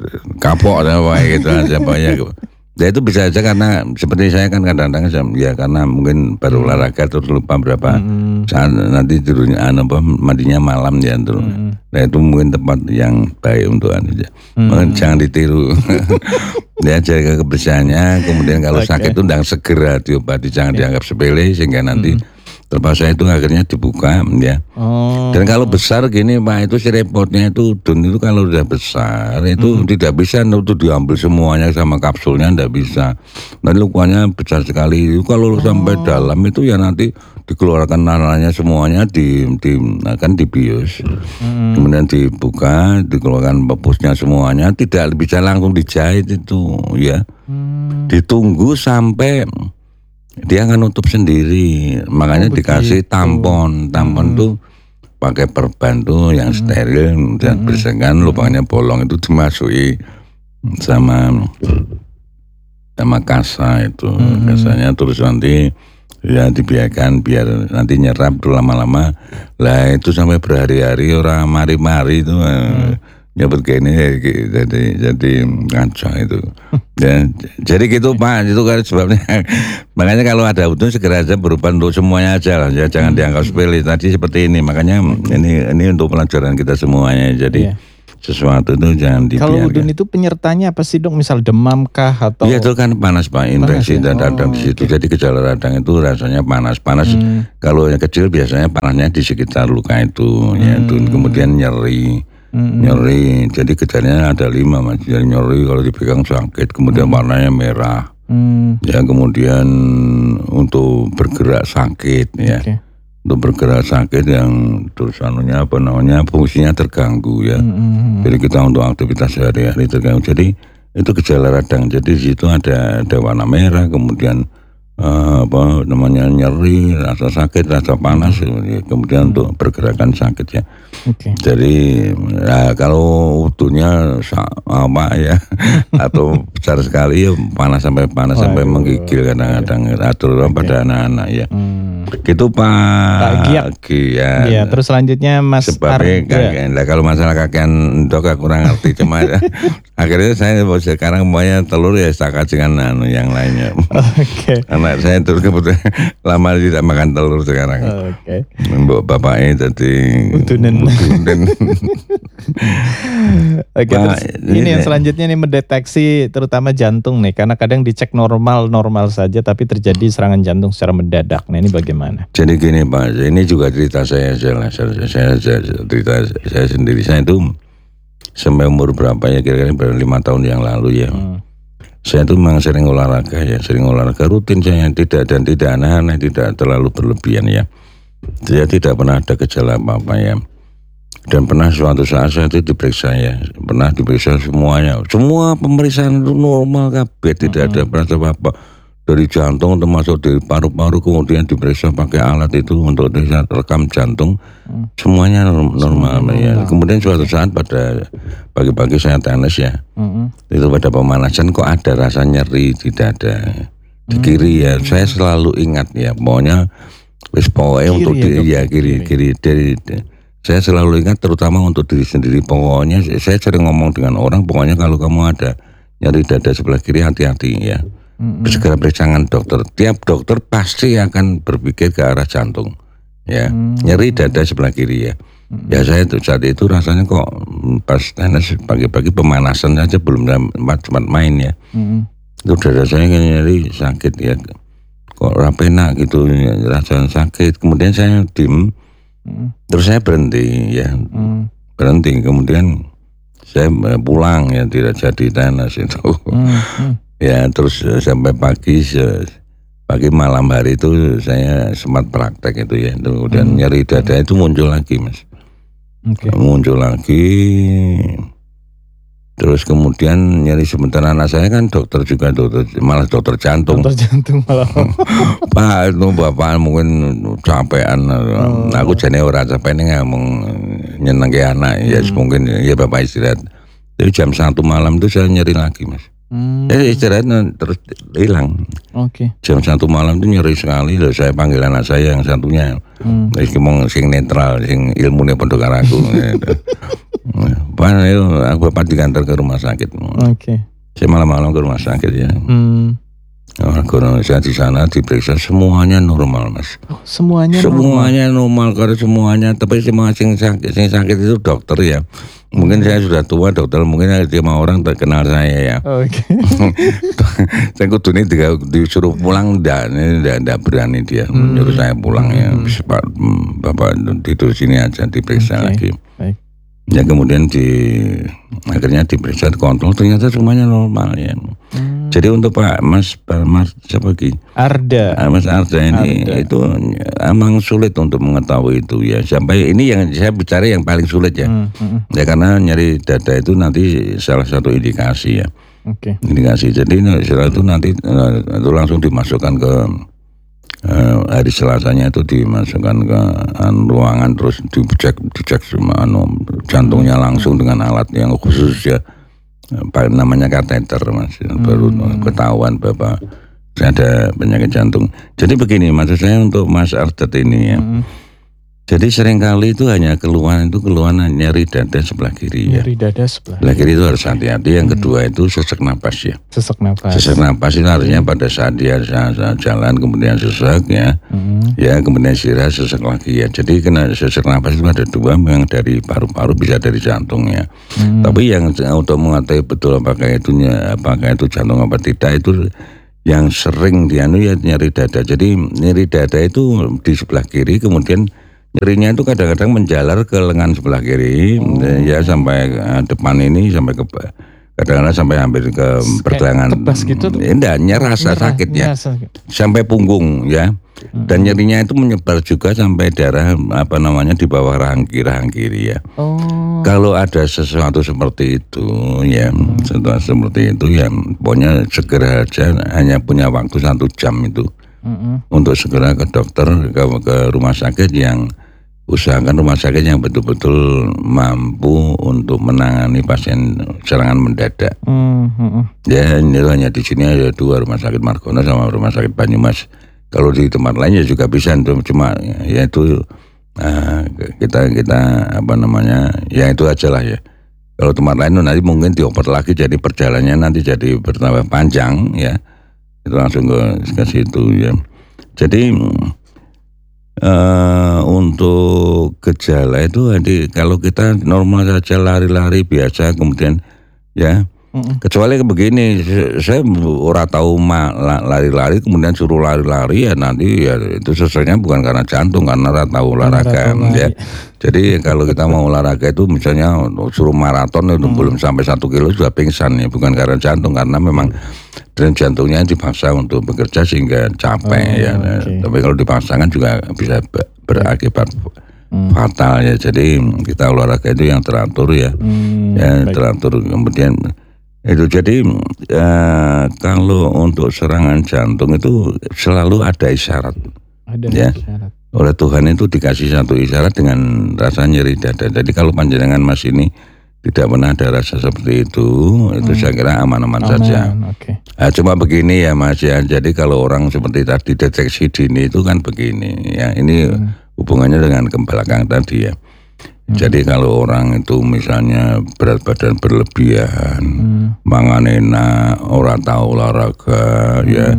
kapok dan apa gitu aja ya. Ya itu bisa aja karena seperti saya kan kadang-kadang ya karena mungkin baru olahraga terus lupa berapa Hmm. saat nanti tidurnya anu apa mandinya malam ya terus. Hmm. Nah itu mungkin tempat yang baik untuk anu ya. Hmm. Jangan ditiru. Ya jaga kebersihannya. Kemudian kalau okay. sakit itu ndang segera diobati, jangan okay. dianggap sepele sehingga nanti hmm. terpaksa itu akhirnya dibuka ya. Oh. Dan kalau besar gini Pak, itu si repotnya itu udun itu kalau udah besar itu hmm. tidak bisa itu diambil semuanya sama kapsulnya, tidak bisa. Nanti lukanya besar sekali. Kalau oh. sampai dalam itu ya nanti dikeluarkan nananya semuanya di, di akan dibius. Hmm. Kemudian dibuka, dikeluarkan pupusnya semuanya, tidak bisa langsung dijahit itu ya. Hmm. Ditunggu sampai dia akan nutup sendiri, makanya oh, dikasih tampon, tampon hmm. tuh pakai perban tuh yang hmm. steril dan hmm. bersihkan, lubangnya bolong itu dimasuki sama sama kasa itu, hmm. kasanya terus nanti ya dibiarkan biar nanti nyerap tuh lama-lama, lah itu sampai berhari-hari orang mari-mari itu. Hmm. Nyebut kayak ini jadi jadi ngaco itu. Ya, jadi gitu Pak, itu kan sebabnya. Makanya kalau ada udun segera aja berupa untuk semuanya aja lah, ya jangan dianggap sepele. Tadi seperti ini, makanya ini ini untuk pelajaran kita semuanya. Jadi yeah. sesuatu itu jangan dibiarkan. Kalau udun itu penyertanya apa sih dok? Misal demam kah atau? Iya itu kan panas Pak, infeksi panas, ya? dan radang oh, di situ. Okay. Jadi gejala radang itu rasanya panas, panas. Hmm. Kalau yang kecil biasanya panasnya di sekitar luka itu, hmm. ya itu kemudian nyeri. Mm-hmm. Nyeri, jadi gejalanya ada lima mas. Jadi nyeri kalau dipegang sakit, kemudian mm-hmm. warnanya merah, mm. ya kemudian untuk bergerak sakit ya, okay. untuk bergerak sakit yang terus anunya apa namanya fungsinya terganggu ya. Mm-hmm. Jadi kita untuk aktivitas sehari-hari terganggu. Jadi itu gejala radang. Jadi di situ ada ada warna merah, kemudian uh, apa namanya nyeri, rasa sakit, rasa panas, ya. Kemudian mm. untuk pergerakan sakit ya. Okay. Jadi ya, kalau utuhnya apa ya atau besar sekali ya panas sampai panas oh, sampai aduh, menggigil kadang-kadang okay. atur okay. pada anak-anak ya. Hmm. Gitu Pak. Pak Giat. Ya, terus selanjutnya Mas Sebabnya kakek. Nah, kalau masalah kakean dok aku kurang ngerti cuma akhirnya saya sekarang semuanya telur ya setakat dengan anu yang lainnya. Oke. Okay. Anak saya terus kebetulan lama tidak makan telur sekarang. Oke. Okay. Mbok bapaknya jadi utunan. Dan Oke, terus ini yang selanjutnya nih mendeteksi terutama jantung nih, karena kadang dicek normal-normal saja tapi terjadi serangan jantung secara mendadak. Nah ini bagaimana? Jadi gini Pak, ini juga cerita saya saya, saya, saya, saya cerita saya sendiri. Saya itu sampai umur berapa ya kira-kira lima tahun yang lalu ya. Hmm. Saya itu memang sering olahraga ya, sering olahraga rutin saya tidak dan tidak aneh-aneh, tidak terlalu berlebihan ya. Saya tidak pernah ada gejala apa-apa ya. Dan pernah suatu saat saya itu diperiksa ya, pernah diperiksa semuanya, semua pemeriksaan itu normal kabeh, tidak ada perasa apa-apa dari jantung termasuk dari paru-paru, kemudian diperiksa pakai alat itu untuk rekam jantung, hmm. semuanya normal Semua ya. Normal. Kemudian suatu saat pada pagi-pagi saya tenis ya, hmm. itu pada pemanasan kok ada rasa nyeri di dada, di hmm. kiri ya, saya selalu ingat ya, pokoknya wis pokoknya untuk ya, di, ya kiri kiri, kiri dari. Saya selalu ingat terutama untuk diri sendiri. Pokoknya saya sering ngomong dengan orang, pokoknya kalau kamu ada nyeri dada sebelah kiri hati-hati ya. Mm-hmm. Segera periksakan dokter. Tiap dokter pasti akan berpikir ke arah jantung. Ya, mm-hmm. nyeri dada sebelah kiri ya. Mm-hmm. Ya saya itu saat itu rasanya kok pas tenis pagi-pagi pemanasan saja belum sempat main ya. Mm-hmm. Itu dada saya nyeri sakit ya. Kok rapena gitu rasanya sakit. Kemudian saya diem. Hmm. Terus saya berhenti ya, hmm. berhenti. Kemudian saya pulang ya, tidak jadi tenis itu. Hmm. Hmm. Ya terus sampai pagi, pagi malam hari itu saya sempat praktek itu ya. Kemudian hmm. nyeri dada itu muncul lagi mas, okay. muncul lagi. Terus kemudian nyeri sebentar, anak saya kan dokter juga, dokter malah dokter jantung. Dokter jantung malah. Pak itu bapak mungkin capean. Oh. Aku jane ora capek nih ngomong nyenengke anak hmm. ya mungkin ya bapak istirahat. Jadi jam satu malam itu saya nyeri lagi mas. Hmm. Ya istirahat terus hilang. Oke. Okay. Jam satu malam itu nyeri sekali. Loh, saya panggil anak saya yang satunya. Hmm. Terus ngomong sing netral, sing ilmunya pendekar aku. Pak, ayo aku bapak diantar ke rumah sakit. Oke. Okay. Saya malam-malam ke rumah sakit ya. Hmm. Margono saya di sana diperiksa semuanya normal, Mas. Oh, semuanya semuanya normal, normal karena semuanya, tapi semua sing sakit, sing sakit itu dokter ya. Mungkin hmm. saya sudah tua dokter, mungkin lima orang terkenal saya ya. Oke. Okay. Saya kudu ini disuruh pulang, enggak, enggak, enggak berani dia hmm. menyuruh saya pulang ya. Hmm. Bapak tidur sini aja diperiksa okay. lagi. Baik. Ya kemudian di akhirnya diperiksa, kontrol, ternyata semuanya normal ya. Hmm. Jadi untuk Pak Mas Pak Mas siapa lagi? Arda. Mas Arda ini Arda. Itu emang sulit untuk mengetahui itu ya. Sampai ini yang saya bicara yang paling sulit ya. Hmm. Hmm. Ya karena nyari dada itu nanti salah satu indikasi ya. Oke. Okay. Indikasi. Jadi setelah itu nanti itu langsung dimasukkan ke Uh, hari Selasanya itu dimasukkan ke uh, ruangan, terus dicek dicek sama anu jantungnya langsung dengan alat yang khusus ya, uh, namanya kateter, Mas. Hmm. Baru ketahuan Bapak saya ada penyakit jantung. Jadi begini maksud saya untuk Mas Ardet ini ya. Hmm. Jadi seringkali itu hanya keluhan itu keluhan nyeri dada sebelah kiri ya. Nyeri dada sebelah, sebelah kiri itu harus hati-hati. Yang hmm. kedua itu sesak napas ya. Sesak napas. Sesak napas itu artinya hmm. pada saat dia jalan kemudian sesak ya. Hmm. Ya kemudian istirahat sesak lagi ya. Jadi kena sesak napas itu ada dua, yang dari paru-paru bisa dari jantung ya. Hmm. Tapi yang untuk mengetahui betul apakah itu apakah itu jantung apa tidak itu yang sering dianu ya nyeri dada. Jadi nyeri dada itu di sebelah kiri, kemudian nyerinya itu kadang-kadang menjalar ke lengan sebelah kiri, oh. ya sampai uh, depan ini, sampai ke kadang-kadang sampai hampir ke pergelangan. Tebas gitu tuh? Enggak, nyerasa sakit ya, sampai punggung ya. Hmm. Dan nyerinya itu menyebar juga sampai daerah apa namanya di bawah rahang kiri, rahang kiri ya. Oh. Kalau ada sesuatu seperti itu ya, hmm. sesuatu seperti itu ya, pokoknya segera aja, hanya punya waktu satu jam itu. Mm-hmm. Untuk segera ke dokter, ke, ke rumah sakit yang usahakan rumah sakit yang betul-betul mampu untuk menangani pasien serangan mendadak. Mm-hmm. Ya ini hanya di sini ada dua, rumah sakit Margono sama rumah sakit Banyumas. Kalau di tempat lainnya juga bisa, cuma ya itu uh, kita kita apa namanya ya itu aja lah ya. Kalau tempat lain nanti mungkin dioper lagi, jadi perjalanannya nanti jadi bertambah panjang ya. Itu langsung ke, ke situ ya. Jadi uh, untuk gejala itu jadi kalau kita normal saja lari-lari biasa kemudian ya mm-hmm. kecuali begini, saya ora tahu ma, lari-lari kemudian suruh lari-lari ya nanti ya itu sesuatunya bukan karena jantung, karena ora tahu olahraga ya. Jadi kalau kita mau olahraga itu misalnya suruh maraton itu hmm. belum sampai satu kilo sudah pingsan ya, bukan karena jantung, karena memang dan jantungnya dipaksa untuk bekerja sehingga capek oh, ya. Okay. Tapi kalau dipaksakan juga bisa berakibat hmm. fatal ya. Jadi kita olahraga itu yang teratur ya, hmm, ya baik. Teratur kemudian itu. Jadi eh, kalau untuk serangan jantung itu selalu ada isyarat. Ada ya. Isyarat. Oleh Tuhan itu dikasih satu isyarat dengan rasa nyeri dada. Jadi kalau panjenengan Mas ini tidak pernah ada rasa seperti itu, itu hmm. saya kira aman-aman Aman, saja. Okay. Nah, cuma begini ya Mas ya. Jadi kalau orang seperti tadi deteksi dini itu kan begini ya. Ini hmm. hubungannya dengan ke belakang tadi ya. Hmm. Jadi kalau orang itu misalnya berat badan berlebihan, hmm. mangan enak, orang tahu olahraga hmm. ya.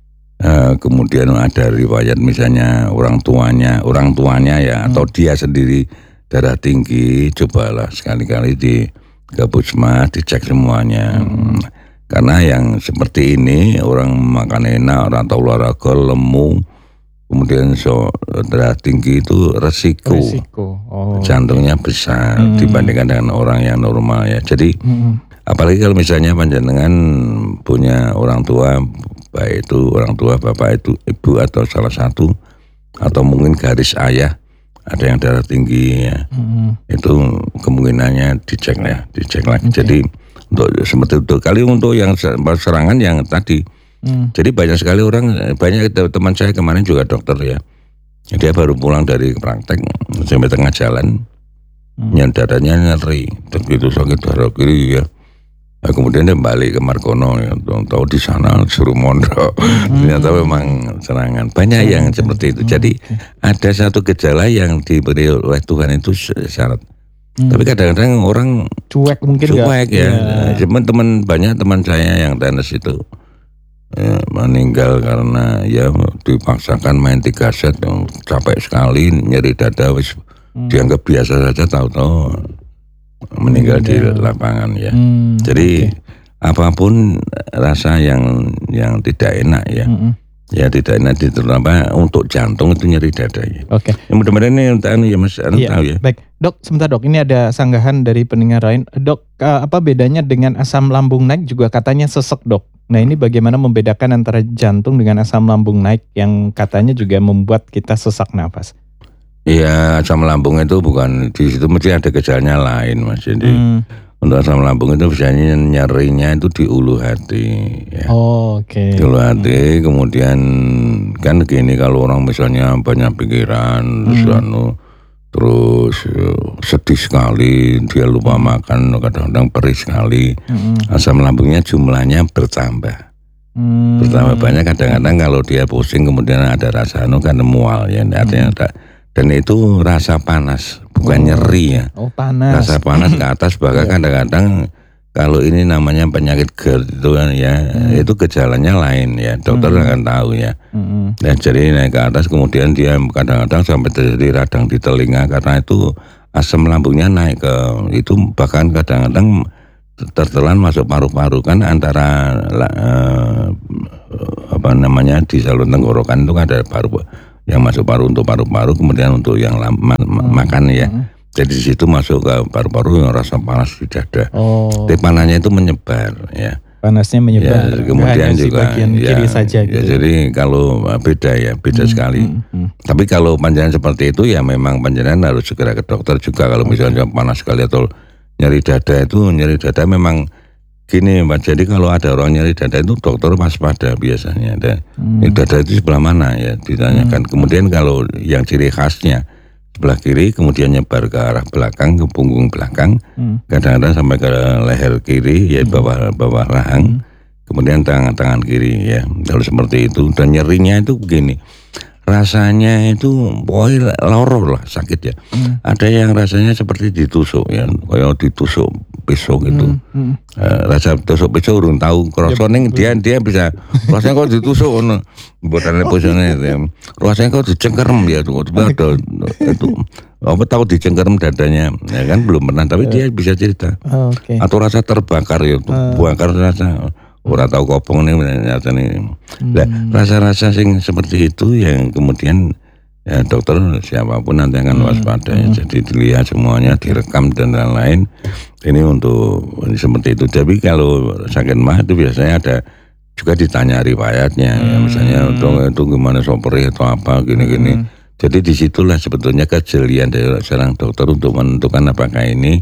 Uh, kemudian ada riwayat misalnya orang tuanya, orang tuanya ya hmm. atau dia sendiri darah tinggi, cobalah sekali-kali di ke puskesmas dicek semuanya. Hmm. Karena yang seperti ini orang makan enak, orang tahu olahraga, lemu, kemudian so, darah tinggi itu resiko, resiko. Oh, jantungnya okay. besar hmm. dibandingkan dengan orang yang normal ya. Jadi hmm. apalagi kalau misalnya panjenengan punya orang tua, baik itu orang tua bapak itu ibu atau salah satu atau mungkin garis ayah ada yang darah tinggi ya, hmm. itu kemungkinannya dicek ya, dicek lagi. Okay. Jadi untuk seperti itu kali untuk yang serangan yang tadi. Hmm. Jadi banyak sekali orang, banyak teman saya kemarin juga dokter ya, dia baru pulang dari praktek sampai tengah jalan, hmm. yang dadanya nyeri, begitu sakit darah kiri ya. Nah, kemudian dia balik ke Margono ya, tahu di sana suruh mondok, hmm. ternyata memang serangan. Banyak hmm. yang seperti itu. Jadi hmm. ada satu gejala yang diberi oleh Tuhan itu syarat. Hmm. Tapi kadang-kadang orang cuek mungkin cuek ya. ya. Teman-teman banyak teman saya yang tenis itu ya, meninggal karena ya dipaksakan main tiga set, capek sekali, nyeri dada, wis hmm. dianggap biasa saja, tahu-tahu meninggal hmm, di ya. lapangan ya. Hmm, Jadi okay. apapun rasa yang yang tidak enak ya. Hmm. Ya tidak enak, terutama untuk jantung itu nyeri dada ya. Oke. Okay. Mudah-mudahan ini untuk ya Mas Anu iya, tahu ya. Baik, Dok, sebentar Dok. Ini ada sanggahan dari pendengar lain. Dok, apa bedanya dengan asam lambung naik juga katanya sesek, Dok? Nah, ini bagaimana membedakan antara jantung dengan asam lambung naik yang katanya juga membuat kita sesak nafas? Iya, asam lambung itu bukan di situ, mesti ada gejalanya lain, Mas. Jadi hmm. untuk asam lambung itu biasanya nyerinya itu di ulu hati ya. Oh, oke. Okay. Di ulu hati, hmm. kemudian kan gini, kalau orang misalnya banyak pikiran hmm. terus anu terus sedih sekali, dia lupa hmm. makan, kadang-kadang perih sekali, hmm. asam lambungnya jumlahnya bertambah. Hmm. Bertambah banyak, kadang-kadang kalau dia pusing kemudian ada rasa anu kan mual ya, artinya ada, dan itu rasa panas, bukan oh. nyeri ya. Oh, panas. Rasa panas ke atas, bahkan yeah. kadang-kadang kalau ini namanya penyakit GERD itu kan ya, hmm. itu gejalanya lain ya, dokter hmm. akan tahu ya. Hmm. Dan jadi naik ke atas, kemudian dia kadang-kadang sampai terjadi radang di telinga karena itu asam lambungnya naik ke itu, bahkan kadang-kadang tertelan masuk paru-paru kan, antara uh, apa namanya di saluran tenggorokan itu kan ada paru yang masuk paru untuk paru-paru, kemudian untuk yang lama, hmm. makan ya. Hmm. Jadi di situ masuk ke paru-paru yang rasa panas di dada. Oh. Tapi panasnya itu menyebar ya. Panasnya menyebar. Ya, kemudian juga bagian ya, kiri saja ya, gitu. Jadi kalau beda ya, beda hmm. sekali. Hmm. Hmm. Tapi kalau panjenengan seperti itu ya memang panjenengan harus segera ke dokter juga. Kalau okay. misalnya panas sekali atau nyeri dada, itu nyeri dada memang gini Pak. Jadi kalau ada orang nyeri dada itu dokter waspada biasanya. Dan hmm. dada itu sebelah mana ya ditanyakan. Hmm. Kemudian kalau yang ciri khasnya sebelah kiri, kemudian nyebar ke arah belakang, ke punggung belakang, hmm. kadang-kadang sampai ke leher kiri, ya bawah bawah rahang, hmm. kemudian tangan-tangan kiri ya, kalau seperti itu. Dan nyerinya itu begini, rasanya itu boy loro lah, sakit ya. Hmm. Ada yang rasanya seperti ditusuk ya, kayak ditusuk pisau gitu. Hmm. Hmm. Uh, rasa tusuk pisau urung tahu krosoning ya, dia dia bisa rasanya kok ditusuk ono buatane pisaunya ya. Rasanya kok dicengkerem ya tuh. Ada itu apa tahu dicengkerem dadanya ya kan, belum pernah, tapi dia bisa cerita. Oh, okay. Atau rasa terbakar ya, uh. bakar rasa ora tahu kopong nih nyata nih. Nah, hmm. rasa-rasa sing seperti itu yang kemudian ya dokter siapapun nanti akan waspada ya. Hmm. Jadi dilihat semuanya, direkam dan lain-lain. Ini untuk ini seperti itu. Tapi kalau sakit mah itu biasanya ada juga ditanya riwayatnya hmm. ya, misalnya untuk itu gimana sopri atau apa gini-gini. Hmm. Jadi disitulah sebetulnya kejelian dari seorang dokter untuk menentukan apakah ini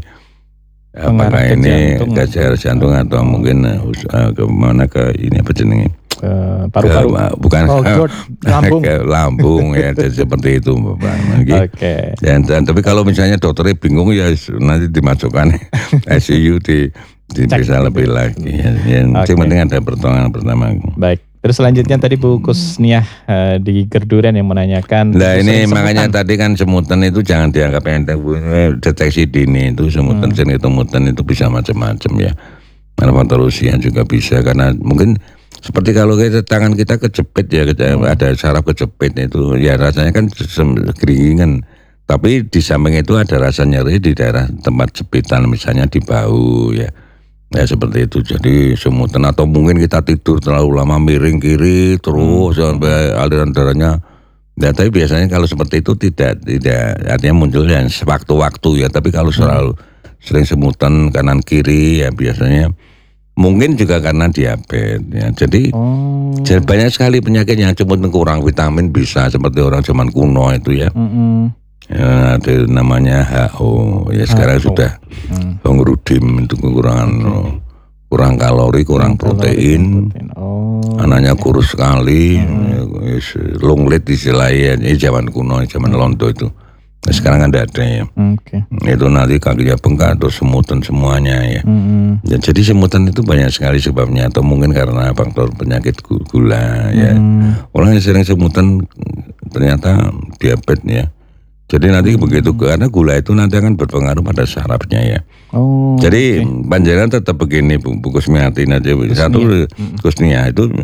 apakah ke ini gagal jantung atau oh. mungkin uh, kemana ke ini apa jenenge uh, paru-paru uh, bukan oh, God, lambung ke lambung ya, seperti itu Bapak. Oke. Okay. Dan, dan tapi kalau misalnya dokternya bingung ya nanti dimasukkan I C U di, di bisa lebih lagi. Ya, yang okay. penting ada pertolongan pertama. Baik. Terus selanjutnya tadi Bu Kusniah uh, di Gerduren yang menanyakan. Nah ini makanya tadi kan semutan itu jangan dianggap enteng Bu. Deteksi dini itu semutan, hmm. jenis semutan itu bisa macam-macam ya. Karena faktor usia juga bisa, karena mungkin seperti kalau kita tangan kita kejepit ya, hmm. ada saraf kejepit itu ya rasanya kan keringan. Tapi di samping itu ada rasa nyeri di daerah tempat jepitan, misalnya di bahu ya. Ya seperti itu, jadi semutan, atau mungkin kita tidur terlalu lama miring kiri terus hmm. sampai aliran darahnya. Ya, tapi biasanya kalau seperti itu tidak tidak artinya muncul yang sewaktu-waktu ya. Tapi kalau selalu hmm. sering semutan kanan kiri ya biasanya mungkin juga karena diabetes ya. Jadi oh. banyak sekali penyakit yang cuma kurang vitamin bisa, seperti orang zaman kuno itu ya. Hmm. Ya, ada namanya H O ya, sekarang H O. Sudah hmm. Hongrudim itu kekurangan okay. kurang kalori, kurang hmm, protein, protein. Oh, anaknya okay. kurus sekali, hmm. longlet istilahnya, ini zaman kuno, zaman hmm. londo itu. Nah, sekarang kan tidak ada ya. Okay. Itu nanti kakinya bengkak atau semutan semuanya ya. Hmm. Ya. Jadi semutan itu banyak sekali sebabnya, atau mungkin karena faktor penyakit gula ya. Hmm. Orang yang sering semutan ternyata diabetes ya. Jadi nanti hmm. begitu, karena gula itu nanti akan berpengaruh pada sarafnya ya. Oh, jadi okay. panjenengan tetap begini Bu, Bu Kusmiati aja. Satu hmm. Kusnia itu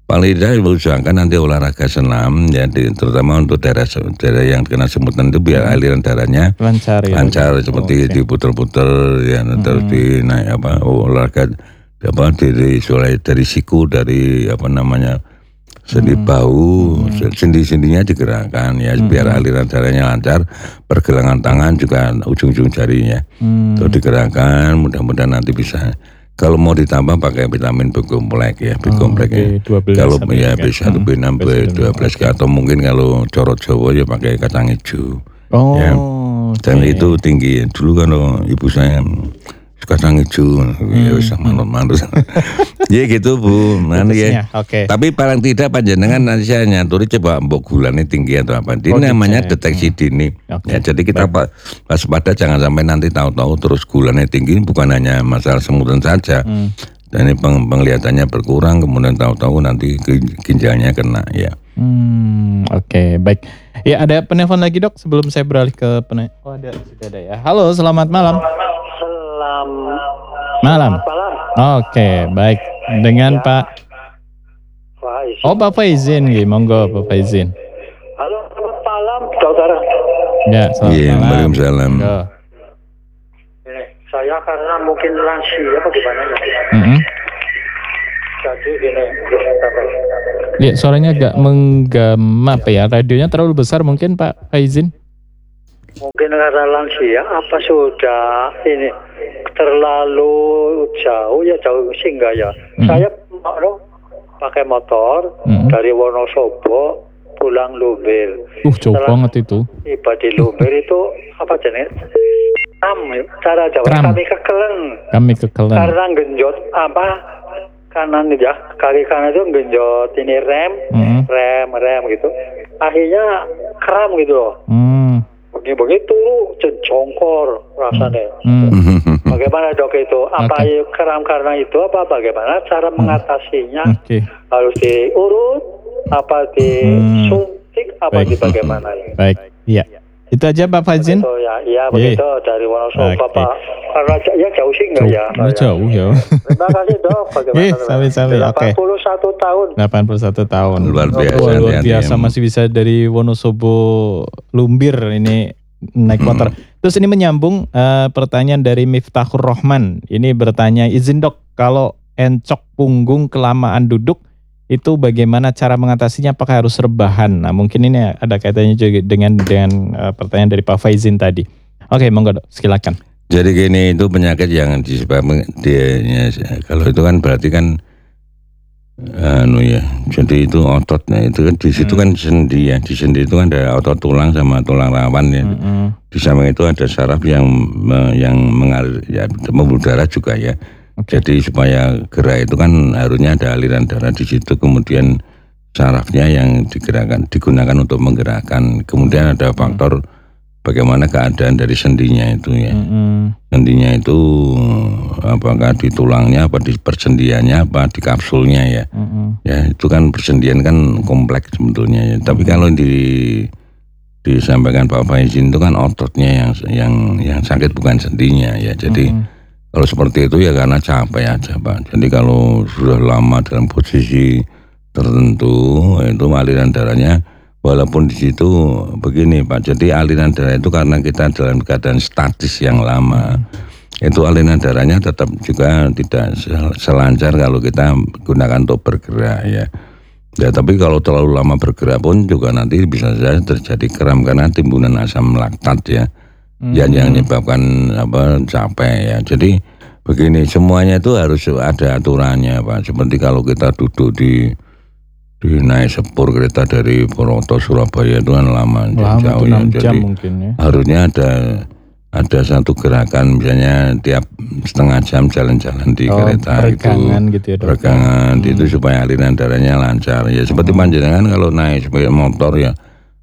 paling tidak usahakan nanti olahraga senam ya, di, terutama untuk daerah daerah yang kena semutan itu biar aliran darahnya lancar, ya, lancar seperti okay. diputer-puter ya, hmm. terus di naik apa olahraga apa dari dari, dari siku, dari apa namanya sendi hmm. bahu, hmm. sendi-sendinya digerakkan ya, hmm. biar aliran darahnya lancar, pergelangan tangan juga ujung-ujung jarinya hmm. itu digerakkan, mudah-mudahan nanti bisa. Kalau mau ditambah pakai vitamin B kompleks ya, B kompleks oh, okay. ya. Kalau ya B satu, B enam, B dua belas atau mungkin kalau corot Jawa ya pakai kacang hijau. Oh. Ya. Dan okay. itu tinggi. Dulu kalau ibu saya kacang hijau, hmm. ya usah manut-manut. Ya gitu Bu. Nanti ya. Okay. Tapi paling tidak panjenengan nanti saya nyaturi coba mbok gulanya tinggi atau apa. Ini oh, namanya dicek. Deteksi hmm. dini. Okay. Ya jadi kita Baik. waspada jangan sampai nanti tahu-tahu terus gulanya tinggi, bukan hanya masalah semutan saja. Hmm. Dan ini peng- penglihatannya berkurang, kemudian tahu-tahu nanti ginjalnya kena ya. Hmm, oke, okay. Baik. Ya ada penelpon lagi Dok sebelum saya beralih ke pen- Oh ada, sudah ada ya. Halo, selamat malam. Selamat malam. malam. Oke, okay, baik. Dengan ya. Pak Faizin. Oh, Pak Faizin, ya, monggo Pak Faizin. Halo, selamat malam, Dokter. Ya, selamat ya, malam. Waalaikumsalam. Ini saya karena mungkin lansia apa gimana ya? Mm-hmm. Jadi gini, ya, suaranya agak menggema apa ya? Radionya terlalu besar mungkin Pak Faizin? Mungkin karena lansia apa sudah ini terlalu jauh ya, jauh sehingga ya. Mm-hmm. Saya mau pakai motor mm-hmm. dari Wonosobo pulang Lumbir. Uh, jauh Setelah banget itu. Tiba di Lumbir itu apa jenis? Kram, cara Jawa Kram. kami kekelen. Kami kekelen. Karena genjot apa kanan ya, kaki kanan itu genjot ini rem, mm-hmm. rem, rem gitu. Akhirnya kram gitu loh. Mm. Begitu jongkor rasanya. Hmm. Bagaimana Dok itu? Apa okay. kram karena itu apa bagaimana cara mengatasinya? Okay. Harus diurut, apa disuntik, hmm. apa di bagaimana? Baik, iya. Itu aja Pak Faizin. Begitu, ya, iya begitu yeah. dari Wonosobo okay. Pak. Karena ya jauh sih enggak ya? Oh, jauh ya. Terima kasih Dok. Bagaimana? Eh, sami-sami. Oke. delapan puluh satu tahun. delapan puluh satu tahun. Luar biasa. Oh, luar biasa masih bisa dari Wonosobo Lumbir ini naik motor. Hmm. Terus ini menyambung uh, pertanyaan dari Miftahur Rahman. Ini bertanya, izin Dok, kalau encok punggung kelamaan duduk itu bagaimana cara mengatasinya? Apakah harus rebahan? Nah, mungkin ini ada kaitannya juga dengan dengan uh, pertanyaan dari Pak Faizin tadi. Oke, monggo Dok, silakan. Jadi gini, itu penyakit yang disebabkan dia, kalau itu kan berarti kan anu ya, jadi itu ototnya itu kan di situ hmm. kan sendi ya, di sendi itu kan ada otot tulang sama tulang rawan ya. Hmm. Di samping itu ada saraf yang yang mengalir ya, pembuluh darah juga ya. Okay. Jadi supaya gerak itu kan harusnya ada aliran darah di situ, kemudian sarafnya yang digerakkan digunakan untuk menggerakkan. Kemudian ada faktor bagaimana keadaan dari sendinya itu ya. Mm-hmm. Sendinya itu apakah di tulangnya, apa di persendiannya, apa di kapsulnya ya. Mm-hmm. Ya itu kan persendian kan kompleks sebetulnya ya. Tapi kalau di disampaikan Pak Faizin itu kan ototnya yang yang yang sakit bukan sendinya ya. Jadi mm-hmm. kalau seperti itu ya karena capek aja Pak. Jadi kalau sudah lama dalam posisi tertentu itu aliran darahnya, walaupun di situ begini Pak, jadi aliran darah itu karena kita dalam keadaan statis yang lama, itu aliran darahnya tetap juga tidak selancar kalau kita gunakan untuk bergerak ya. Ya tapi kalau terlalu lama bergerak pun juga nanti bisa saja terjadi kram karena timbunan asam laktat ya, hmm. yang yang menyebabkan apa capek ya. Jadi begini, semuanya itu harus ada aturannya Pak. Seperti kalau kita duduk di di naik sepur kereta dari Purwokerto Surabaya itu kan lama, lama jauh ya. Jadi mungkin, ya. harusnya ada ada satu gerakan misalnya tiap setengah jam jalan-jalan di oh, kereta itu, gitu ya, peregangan hmm. itu supaya aliran darahnya lancar. Ya seperti hmm. panjenengan kalau naik sepeda motor ya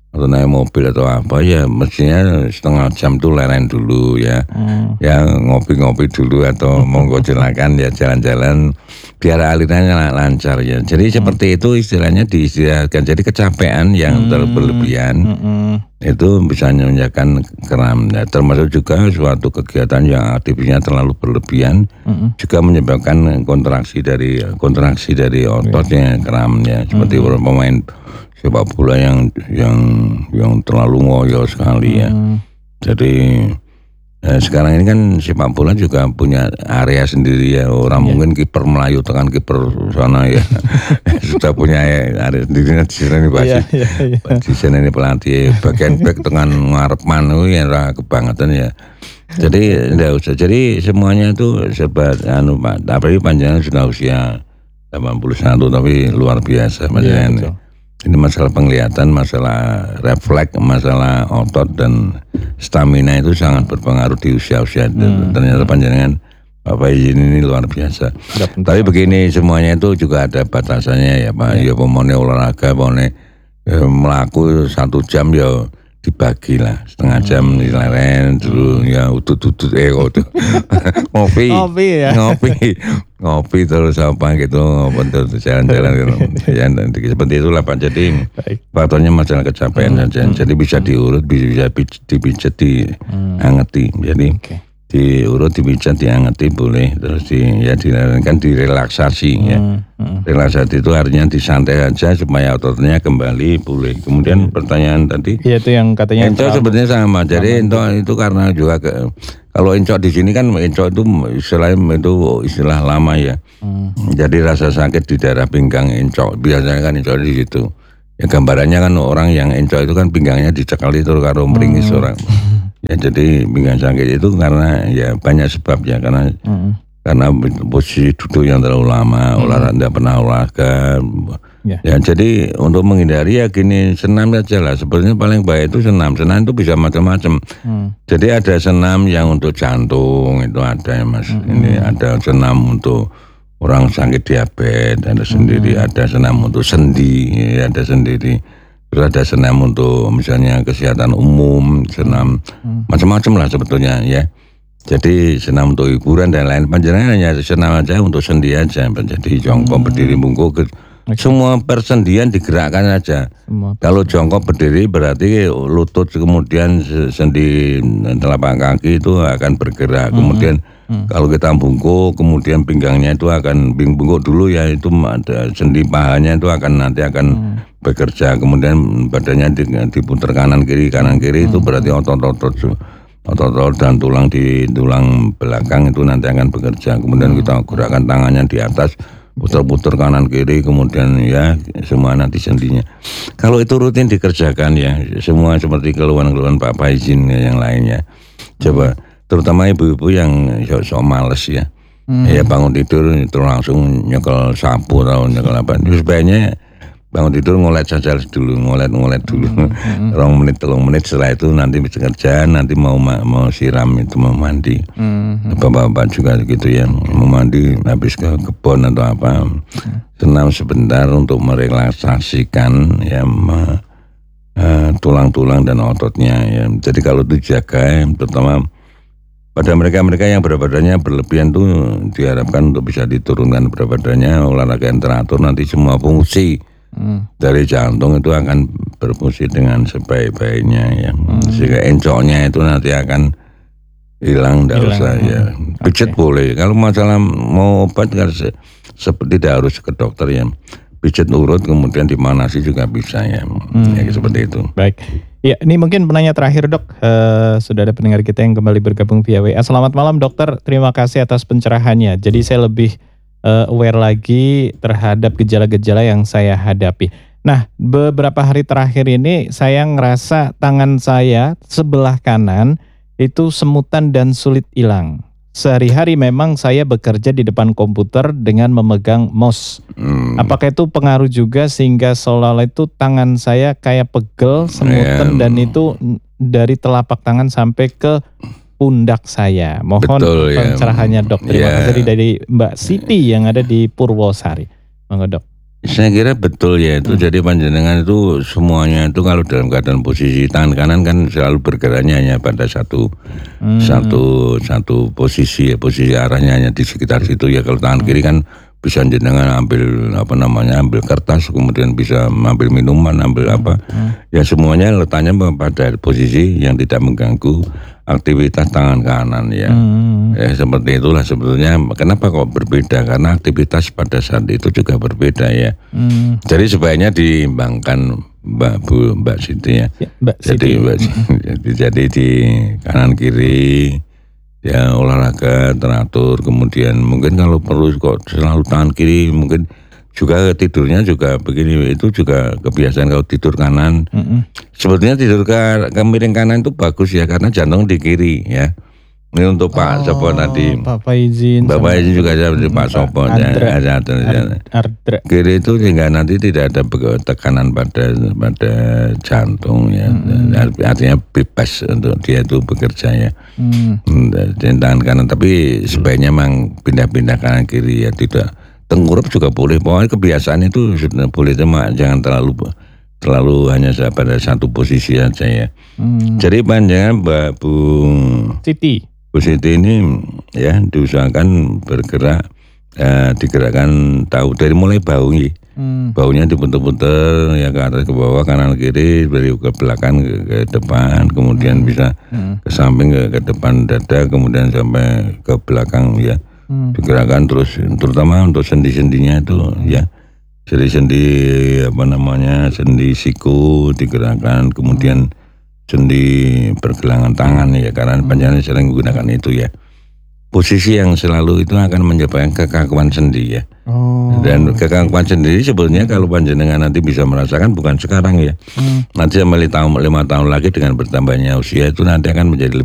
atau naik mobil atau apa ya mestinya setengah jam tuh leren dulu ya, hmm. ya ngopi-ngopi dulu atau monggo silakan ya jalan-jalan biar alirannya lancar ya. Jadi hmm. seperti itu istilahnya diistirahatkan. Jadi kecapean yang hmm. terlalu berlebihan hmm. itu bisa menyebabkan kram. Ya, termasuk juga suatu kegiatan yang aktifnya terlalu berlebihan hmm. juga menyebabkan kontraksi dari kontraksi dari ototnya kramnya. Seperti hmm. pemain sepak bola yang yang yang terlalu ngoyo sekali ya. Hmm. Jadi eh, sekarang ini kan sepak bola juga punya area sendiri ya. Orang yeah. mungkin kiper Melayu tekan kiper sana ya. Sudah punya area sendiri di sini pasti. Di sini ini pelatih bagian back dengan ngarepan itu ya kebangetan ya. Jadi enggak usah. Jadi semuanya itu serba anu Pak. Tapi panjangnya sudah usia delapan puluh satu tapi luar biasa panjangnya. Yeah, ini masalah penglihatan, masalah refleks, masalah otot dan stamina itu sangat berpengaruh di usia-usia. Hmm. Ternyata panjenengan Bapak izin ini luar biasa. Tapi begini semuanya itu juga ada batasannya ya Pak. Ya, ya pemone olahraga, pemone ya, melaku satu jam ya dibagi lah setengah jam hmm. dileren dulu ya utut-utut eh utut ngopi ngopi ya ngopi ngopi terus apa gitu ngopi terus jalan-jalan gitu ya nanti seperti itulah Pak. Jadi faktornya masalah kecapean saja hmm. jadi bisa diurut bisa dipijat diangeti jadi okay. diurut dipijat diangeti boleh terus di ya dilakukan direlaksasi hmm. ya hmm. relaksasi itu artinya disantai aja supaya ototnya kembali pulih. Kemudian hmm. pertanyaan tadi ya itu yang katanya encok sebenarnya sama jadi encok itu karena juga ke, kalau encok di sini kan encok itu istilahnya itu istilah lama ya hmm. jadi rasa sakit di daerah pinggang encok biasanya kan encok di situ ya gambarannya kan orang yang encok itu kan pinggangnya dicekali terus karo meringis hmm. orang. Ya jadi pinggang sakit itu karena ya banyak sebab ya karena mm. karena posisi duduk yang terlalu lama, mm. olahraga tidak pernah olahraga. Yeah. Ya jadi untuk menghindari ya gini senam aja lah. Sebenarnya paling baik itu senam. Senam itu bisa macam-macam. Mm. Jadi ada senam yang untuk jantung itu ada ya Mas. Mm. Ini ada senam untuk orang sakit diabetes ada sendiri, mm. ada senam untuk sendi, ya, ada sendiri. Terus ada senam untuk misalnya kesehatan umum, senam hmm. macam-macam lah sebetulnya ya. Jadi senam untuk hiburan dan lain panjenengan hanya senam aja untuk sendi aja. Jadi jongkok hmm. berdiri bungkuk okay. semua persendian digerakkan aja. Semua. Kalau jongkok berdiri berarti lutut kemudian sendi telapak kaki itu akan bergerak. Hmm. Kemudian hmm. kalau kita bungkuk kemudian pinggangnya itu akan bungkuk dulu ya itu ada sendi pahanya itu akan nanti akan hmm. bekerja, kemudian badannya diputar kanan kiri kanan kiri hmm. itu berarti otot-otot otot-otot dan tulang di tulang belakang itu nanti akan bekerja. Kemudian hmm. kita gerakkan tangannya di atas, putar-putar kanan kiri, kemudian ya semua nanti sendinya. Kalau itu rutin dikerjakan ya, semua seperti keluhan-keluhan Pak Faizin ya, yang lainnya. Coba terutama ibu-ibu yang sok males ya, hmm. ya bangun tidur itu langsung nyekel sapu atau nyekel apa, itu sebaiknya bangun tidur ngolet saja dulu, ngolet-ngolet dulu, mm-hmm. rong menit, telung menit setelah itu nanti bisa kerja, nanti mau mau siram itu mau mandi, mm-hmm. bapak-bapak juga gitu ya, mau mandi habis ke kebun atau apa, mm-hmm. senam sebentar untuk merelaksasikan ya me, uh, tulang-tulang dan ototnya ya. Jadi kalau dijaga, terutama pada mereka-mereka yang berat badannya berlebihan tuh diharapkan untuk bisa diturunkan berat badannya, olahraga yang teratur nanti semua fungsi Hmm. dari jantung itu akan berfungsi dengan sebaik-baiknya ya. Hmm. Sehingga encoknya itu nanti akan hilang, tidak usah ya. Pijat okay. boleh. Kalau masalah mau obat kan se- seperti tidak harus ke dokter ya. Pijat urut kemudian dimanasi juga bisa ya. Hmm. Ya seperti itu. Baik. Ya, ini mungkin penanya terakhir dok. Uh, sudah ada pendengar kita yang kembali bergabung via W A. Selamat malam dokter. Terima kasih atas pencerahannya. Jadi saya lebih Uh, aware lagi terhadap gejala-gejala yang saya hadapi. Nah, beberapa hari terakhir ini saya ngerasa tangan saya sebelah kanan itu semutan dan sulit hilang. Sehari-hari memang saya bekerja di depan komputer dengan memegang mouse. Hmm. Apakah itu pengaruh juga sehingga seolah-olah itu tangan saya kayak pegel, semutan yeah. dan itu dari telapak tangan sampai ke pundak saya. Mohon Betul, pencerahannya ya. dok. Terima yeah. kasih dari Mbak Siti yang ada di Purwosari. Monggo dok. Saya kira betul ya itu. Hmm. Jadi panjenengan itu semuanya itu kalau dalam keadaan posisi tangan kanan kan selalu bergeraknya hanya pada satu hmm. satu satu posisi ya, posisi arahnya hanya di sekitar situ ya. Kalau tangan kiri kan bisa jenengan ambil apa namanya ambil kertas, kemudian bisa ambil minuman, ambil apa hmm. ya, semuanya letaknya pada posisi yang tidak mengganggu aktivitas tangan kanan ya. Hmm. Ya seperti itulah sebetulnya. Kenapa kok berbeda? Karena aktivitas pada saat itu juga berbeda ya. Hmm. Jadi sebaiknya diimbangkan Mbak Bu Mbak Siti ya. ya Mbak Siti. Jadi Mbak, hmm. jadi di kanan kiri ya olahraga teratur, kemudian mungkin kalau perlu kok selalu tangan kiri, mungkin juga tidurnya juga begini, itu juga kebiasaan kalau tidur kanan. Mm-hmm. Sebetulnya tidur ke, ke miring kanan itu bagus ya, karena jantung di kiri ya. Ini untuk Pak oh, Sopo tadi. Bapak izin. Bapak izin juga saya Pak Sopo ya. Ada, ada. Kiri itu sehingga nanti tidak ada tekanan pada pada jantung ya. Mm-hmm. Artinya bebas untuk dia itu bekerja ya. Mm. Tangan kanan, tapi sebaiknya memang pindah-pindah kanan kiri ya, tidak. Tengkurap juga boleh, pokoknya kebiasaan itu sudah boleh, cuma jangan terlalu terlalu hanya pada satu posisi saja ya. Hmm. Jadi panjangan Mbak Bu Siti, Bu Siti ini ya diusahakan bergerak, eh, digerakkan tahu dari mulai bahu, hmm. baunya diputer-puter ya ke atas ke bawah, kanan kiri, dari ke belakang ke, ke depan, kemudian hmm. bisa hmm. ke samping ke, ke depan dada, kemudian sampai ke belakang ya. Hmm. Digerakkan terus, terutama untuk sendi-sendinya itu ya, sendi-sendi apa namanya sendi siku digerakkan, kemudian hmm. sendi pergelangan tangan ya, karena hmm. panjenengan sering menggunakan itu ya. Posisi yang selalu itu akan menyebabkan kekakuan sendi ya. Oh. Dan kekakuan sendi sebetulnya kalau panjenengan nanti bisa merasakan bukan sekarang ya. Hmm. Nanti sampai tahun lima tahun lagi dengan bertambahnya usia itu nanti akan menjadi